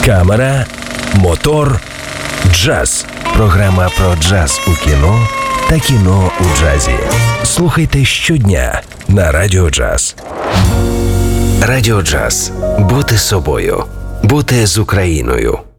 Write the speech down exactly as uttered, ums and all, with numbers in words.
Камера, мотор, джаз. Програма про джаз у кіно та кіно у джазі. Слухайте щодня на Радіо Джаз. Радіо Джаз. Бути собою. Бути з Україною.